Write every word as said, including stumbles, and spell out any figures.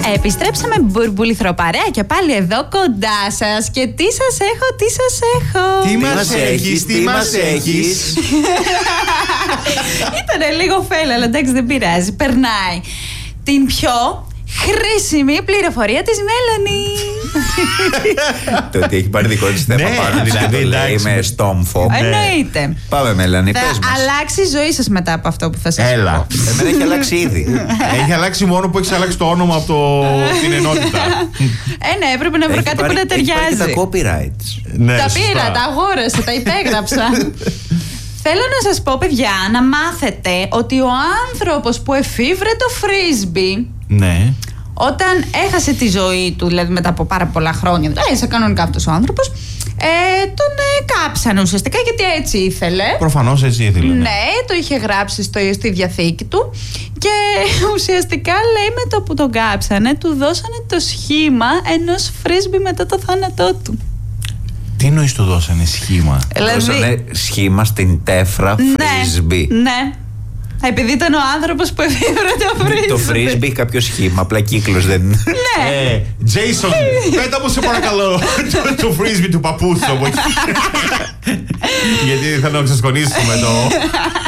Επιστρέψαμε μπουρμπουληθρό παρέα και πάλι εδώ κοντά σας. Και τι σας έχω, τι σας έχω. Τι μας έχεις, τι μας έχεις. Ήτανε λίγο φέλα, αλλά εντάξει δεν πειράζει, περνάει. Την πιο χρήσιμη πληροφορία της Μέλανη. Το ότι έχει πάρει δικό της θέμα πάνω, δηλαδή λέει με στόμφο. Εννοείται. Πάμε Μέλανη, πες Θα μας. αλλάξει η ζωή σας μετά από αυτό που θα σας Έλα. πω. Εμένα έχει αλλάξει ήδη. Έχει αλλάξει μόνο που έχει αλλάξει το όνομα από το... την ενότητα. Ε, ναι, έπρεπε να βρω Έχει κάτι πάρει- που να έχει πάρει και ταιριάζει. τα copyrights. Ναι, Τα σωστά. πήρα, τα αγόρασα, τα υπέγραψα. Θέλω να σας πω, παιδιά, να μάθετε ότι ο άνθρωπος που εφήβρε το φρίσμπι, Ναι. όταν έχασε τη ζωή του, δηλαδή μετά από πάρα πολλά χρόνια, δηλαδή είσαι κανονικά αυτός ο άνθρωπος, ε, τον ε, κάψανε ουσιαστικά γιατί έτσι ήθελε. Προφανώς έτσι ήθελε. Ναι, το είχε γράψει στο, στη διαθήκη του και ουσιαστικά λέει με το που τον κάψανε του δώσανε το σχήμα ενός φρίσμπι μετά το θάνατό του. Τι εννοείς του δώσανε σχήμα? Δώσανε σχήμα στην τέφρα φρίσμπι. Ναι, ναι. Επειδή ήταν ο άνθρωπος που εφήβρε το φρίσμπι. Το φρίσμπι έχει κάποιο σχήμα, απλά κύκλος δεν είναι. Ναι. Ε, Jason, πέτα μου σε παρακαλώ το, το φρίσμπι του παππού σου από εκεί. Γιατί θα να ξεσκονίσουμε το...